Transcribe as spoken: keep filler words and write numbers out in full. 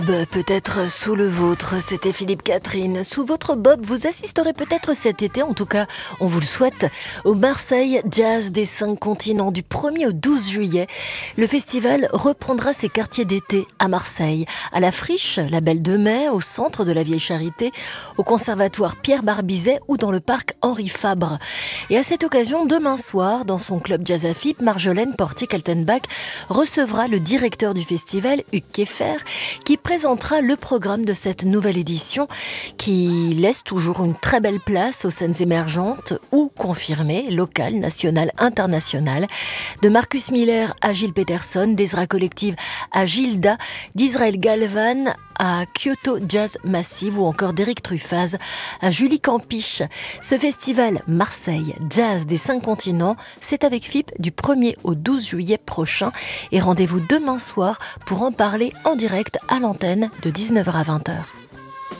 Bah, peut-être sous le vôtre, c'était Philippe Catherine. Sous votre bob, vous assisterez peut-être cet été, en tout cas, on vous le souhaite, au Marseille Jazz des cinq continents du premier au douze juillet. Le festival reprendra ses quartiers d'été à Marseille, à la Friche, la Belle de Mai, au centre de la Vieille Charité, au conservatoire Pierre Barbizet ou dans le parc Henri Fabre. Et à cette occasion, demain soir, dans son club Jazz à F I P, Marjolaine Portier-Kaltenbach recevra le directeur du festival, Hugues Keffer, qui présentera le programme de cette nouvelle édition qui laisse toujours une très belle place aux scènes émergentes ou confirmées, locales, nationales, internationales, de Marcus Miller à Gilles Peterson, d'Ezra Collective à Gilda, d'Israël Galvan à Kyoto Jazz Massive ou encore d'Éric Truffaz à Julie Campiche. Ce festival Marseille Jazz des cinq continents, c'est avec F I P du premier au douze juillet prochain et rendez-vous demain soir pour en parler en direct à l'antenne de dix-neuf heures à vingt heures.